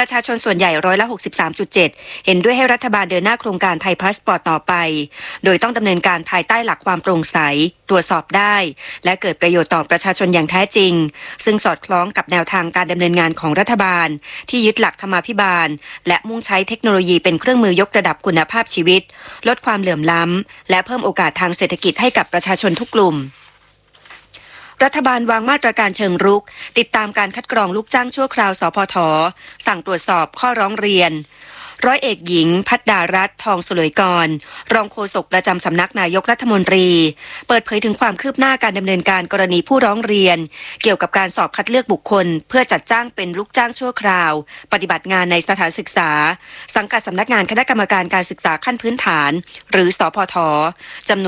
ประชาชนส่วนใหญ่63.7%เห็นด้วยให้รัฐบาลเดินหน้าโครงการไทยพาสปอร์ตต่อไปโดยต้องดำเนินการภายใต้หลักความโปร่งใสตรวจสอบได้และเกิดประโยชน์ต่อประชาชนอย่างแท้จริงซึ่งสอดคล้องกับแนวทางการดำเนินงานของรัฐบาลที่ยึดหลักธรรมาภิบาลและมุ่งใช้เทคโนโลยีเป็นเครื่องมือยกระดับคุณภาพชีวิตลดความเหลื่อมล้ำและเพิ่มโอกาสทางเศรษฐกิจให้กับประชาชนทุกกลุ่มรัฐบาลวางมาตรการเชิงรุกติดตามการคัดกรองลูกจ้างชั่วคราวสพท.สั่งตรวจสอบข้อร้องเรียนร้อยเอกหญิงภัทรารัตน์ทองสลวยกรรองโฆษกประจำสำนักนายกรัฐมนตรีเปิดเผยถึงความคืบหน้าการดำเนินการกรณีผู้ร้องเรียนเกี่ยวกับการสอบคัดเลือกบุคคลเพื่อจัดจ้างเป็นลูกจ้างชั่วคราวปฏิบัติงานในสถานศึกษาสังกัดสำนักงานคณะกรรมการการศึกษาขั้นพื้นฐานหรือสพท.จำนวน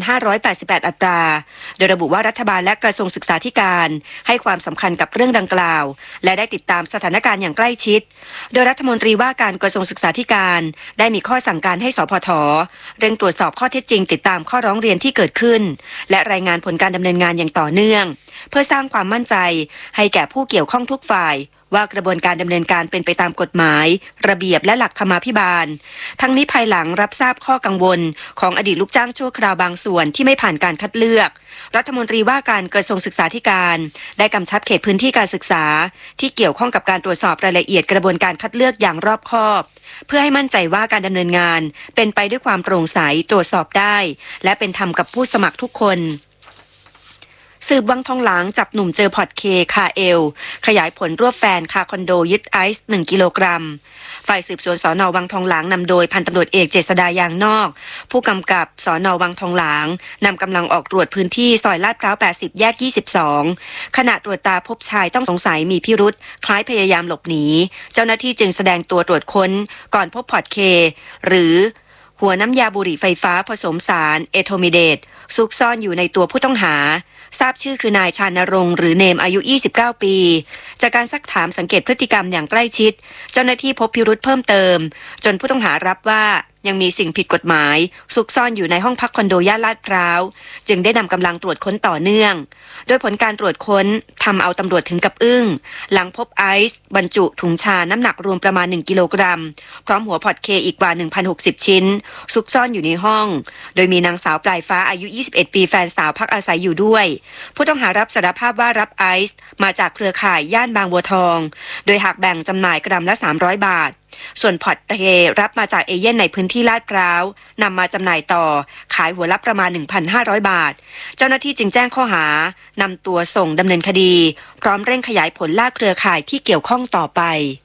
7,588 อัตราโดยระบุว่ารัฐบาลและกระทรวงศึกษาธิการให้ความสำคัญกับเรื่องดังกล่าวและได้ติดตามสถานการณ์อย่างใกล้ชิดโดยรัฐมนตรีว่าการกระทรวงศึกษาธิการได้มีข้อสั่งการให้สพท.เร่งตรวจสอบข้อเท็จจริงติดตามข้อร้องเรียนที่เกิดขึ้นและรายงานผลการดำเนินงานอย่างต่อเนื่องเพื่อสร้างความมั่นใจให้แก่ผู้เกี่ยวข้องทุกฝ่ายว่ากระบวนการดำเนินการเป็นไปตามกฎหมายระเบียบและหลักธรรมาภิบาลทั้งนี้ภายหลังรับทราบข้อกังวลของอดีตลูกจ้างชั่วคราวบางส่วนที่ไม่ผ่านการคัดเลือกรัฐมนตรีว่าการกระทรวงศึกษาธิการได้กำชับเขตพื้นที่การศึกษาที่เกี่ยวข้องกับการตรวจสอบรายละเอียดกระบวนการคัดเลือกอย่างรอบคอบเพื่อให้มั่นใจว่าการดำเนินงานเป็นไปด้วยความโปร่งใสตรวจสอบได้และเป็นธรรมกับผู้สมัครทุกคนสืบวังทองหลางจับหนุ่มเจอพอร์ตเคคาเอลขยายผลรวบแฟนคาคอนโดยึดไอซ์1 กิโลกรัมฝ่ายสืบสวนสน.วังทองหลางนำโดยพันตำรวจเอกเจษฎายางนอกผู้กำกับสน.วังทองหลางนำกำลังออกตรวจพื้นที่ซอยลาดพร้าว80แยก22ขณะตรวจตาพบชายต้องสงสัยมีพิรุธคล้ายพยายามหลบหนีเจ้าหน้าที่จึงแสดงตัวตรวจค้นก่อนพบพอร์ตเคหรือหัวน้ำยาบุหรี่ไฟฟ้าผสมสารเอโทมิเดตซุกซ่อนอยู่ในตัวผู้ต้องหาทราบชื่อคือนายชานรงค์หรือเนมอายุ29 ปีจากการซักถามสังเกตพฤติกรรมอย่างใกล้ชิดเจ้าหน้าที่พบพิรุธเพิ่มเติมจนผู้ต้องหารับว่ายังมีสิ่งผิดกฎหมายซุกซ่อนอยู่ในห้องพักคอนโดย่านลาดพร้าวจึงได้นำกำลังตรวจค้นต่อเนื่องโดยผลการตรวจค้นทำเอาตำรวจถึงกับอึ้งหลังพบไอซ์บรรจุถุงชาน้ำหนักรวมประมาณ1 กิโลกรัมพร้อมหัวพอร์ตเคอีกกว่า 1,060 ชิ้นซุกซ่อนอยู่ในห้องโดยมีนางสาวปลายฟ้าอายุ21 ปีแฟนสาวพักอาศัยอยู่ด้วยผู้ต้องหารับสารภาพว่ารับไอซ์มาจากเครือข่ายย่านบางบัวทองโดยหากแบ่งจำหน่ายกรัมละ300 บาทส่วนพอร์ตเครับมาจากเอเย่นในพื้นที่ลาดพร้าวนำมาจำหน่ายต่อขายหัวละประมาณ 1,500 บาทเจ้าหน้าที่จึงแจ้งข้อหานำตัวส่งดำเนินคดีพร้อมเร่งขยายผลล่าเครือข่ายที่เกี่ยวข้องต่อไป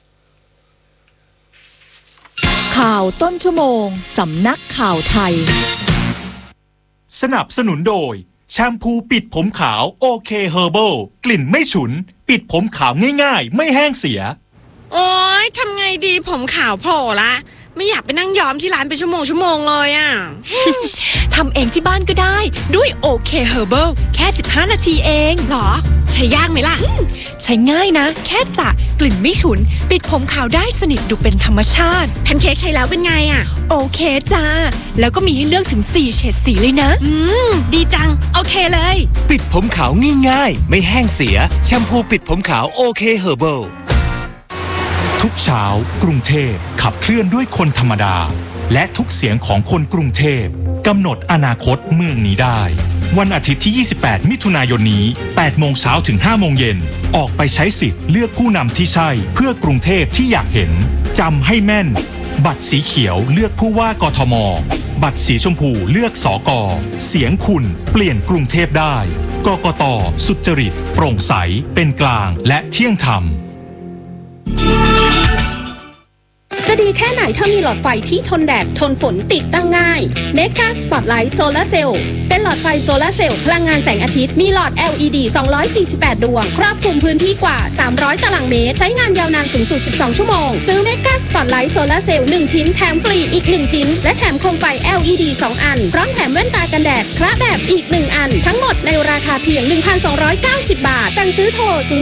ข่าวต้นชั่วโมงสำนักข่าวไทยสนับสนุนโดยแชมพูปิดผมขาวโอเคเฮอร์เบิลกลิ่นไม่ฉุนปิดผมขาวง่ายๆไม่แห้งเสียโอ๊ยทำไงดีผมขาวโผล่ละไม่อยากไปนั่งย้อมที่ร้านเป็นชั่วโมงเลยอ่ะทำเองที่บ้านก็ได้ด้วยโอเคเฮอร์เบิลแค่15 นาทีเองหรอใช้ยากไหมล่ะใช้ง่ายนะแค่สระกลิ่นไม่ฉุนปิดผมขาวได้สนิทดูเป็นธรรมชาติแพนเค้กใช้แล้วเป็นไงอ่ะโอเคจ้าแล้วก็มีให้เลือกถึง4 เฉดสีเลยนะดีจังโอเคเลยปิดผมขาวง่ายๆไม่แห้งเสียแชมพูปิดผมขาวโอเคเฮอร์เบิลทุกเช้ากรุงเทพขับเคลื่อนด้วยคนธรรมดาและทุกเสียงของคนกรุงเทพกำหนดอนาคตเมืองนี้ได้วันอาทิตย์ที่28 มิถุนายนนี้ 8 โมงเช้าถึง 5 โมงเย็นออกไปใช้สิทธิ์เลือกผู้นำที่ใช่เพื่อกรุงเทพที่อยากเห็นจำให้แม่นบัตรสีเขียวเลือกผู้ว่ากทมบัตรสีชมพูเลือกสก.เสียงคุณเปลี่ยนกรุงเทพได้กกต.สุจริตโปร่งใสเป็นกลางและเที่ยงธรรมจะดีแค่ไหนถ้ามีหลอดไฟที่ทนแดดทนฝนติดตั้งง่าย Mega Spotlight Solar Cell เป็นหลอดไฟโซลาร์เซลล์พลังงานแสงอาทิตย์มีหลอด LED 248 ดวงครอบคลุมพื้นที่กว่า300 ตารางเมตรใช้งานยาวนานสูงสุด12 ชั่วโมงซื้อ Mega Spotlight Solar Cell 1 ชิ้นแถมฟรีอีก1ชิ้นและแถมโคมไฟ LED 2 อันพร้อมแถมแว่นตากันแดดคละแบบอีก1อันทั้งหมดในราคาเพียง 1,290 บาทสั่งซื้อโทร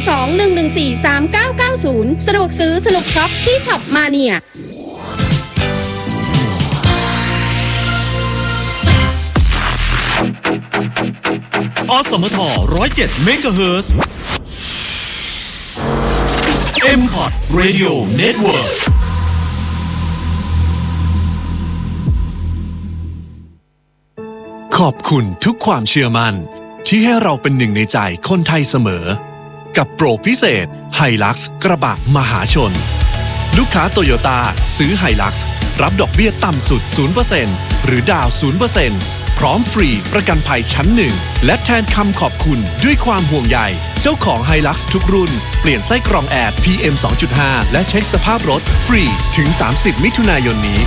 02-114-3990 สะดวกซื้อสนุกช็อปที่ช็อปมาเนียอสมท 107 เมกะเฮิรตซ์ MCOT Radio Network ขอบคุณทุกความเชื่อมั่นที่ให้เราเป็นหนึ่งในใจคนไทยเสมอกับโปรพิเศษ Hilux กระบะมหาชนลูกค้าโตโยต้าซื้อ Hilux รับดอกเบี้ยต่ำสุด 0% หรือดาว 0% พร้อมฟรีประกันภัยชั้นหนึ่งและแทนคำขอบคุณด้วยความห่วงใยเจ้าของ Hilux ทุกรุ่นเปลี่ยนไส้กรองแอร์ PM 2.5 และเช็คสภาพรถฟรีถึง 30 มิถุนายนนี้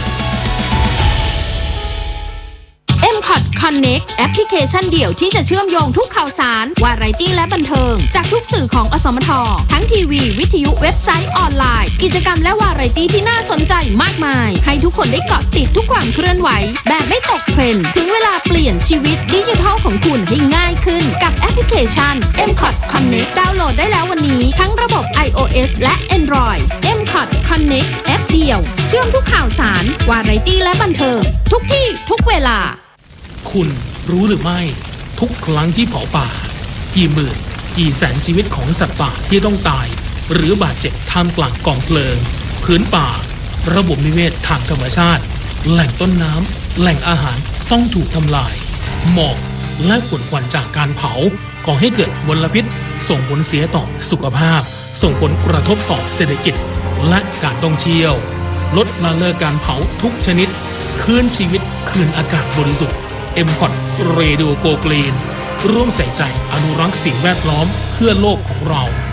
MCOT Connect แอปพลิเคชันเดี่ยวที่จะเชื่อมโยงทุกข่าวสารวาไรตี้และบันเทิงจากทุกสื่อของอสมททั้งทีวีวิทยุเว็บไซต์ออนไลน์กิจกรรมและวาไรตี้ที่น่าสนใจมากมายให้ทุกคนได้เกาะติดทุกความเคลื่อนไหวแบบไม่ตกเทรนด์ถึงเวลาเปลี่ยนชีวิตดิจิทัลของคุณให้ง่ายขึ้นกับแอปพลิเคชัน MCOT Connect ดาวน์โหลดได้แล้ววันนี้ทั้งระบบ iOS และ Android MCOT Connect แอปเดียวเชื่อมทุกข่าวสารวาไรตี้และบันเทิงทุกที่ทุกเวลาคุณรู้หรือไม่ทุกครั้งที่เผาป่ากี่หมื่นกี่แสนชีวิตของสัตว์ป่าที่ต้องตายหรือบาดเจ็บท่ามกลางกองเพลิงพื้นป่าระบบนิเวศทางธรรมชาติแหล่งต้นน้ำแหล่งอาหารต้องถูกทำลายหมอกและฝุ่นควันจากการเผาก่อให้เกิดมลพิษส่งผลเสียต่อสุขภาพส่งผลกระทบต่อเศรษฐกิจและการท่องเที่ยวลดละเลิกการเผาทุกชนิดคืนชีวิตคืนอากาศบริสุทธิ์MCOT Radio Go Green ร่วมใส่ใจอนุรักษ์สิ่งแวดล้อมเพื่อโลกของเรา